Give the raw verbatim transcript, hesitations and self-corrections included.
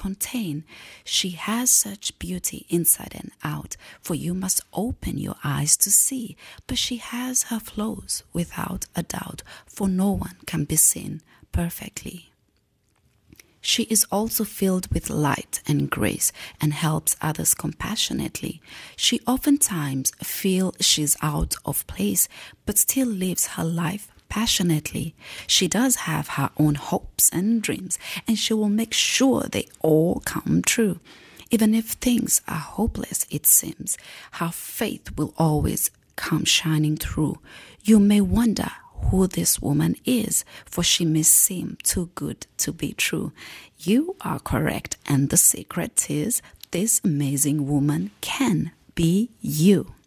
contain. She has such beauty inside and out, for you must open your eyes to see. But she has her flaws, without a doubt, for no one can be seen perfectly. She is also filled with light and grace and helps others compassionately. She oftentimes feels she's out of place, but still lives her life passionately. She does have her own hopes and dreams, and she will make sure they all come true. Even if things are hopeless, it seems, her faith will always come shining through. You may wonder who this woman is, for she may seem too good to be true. You are correct, and the secret is this amazing woman can be you.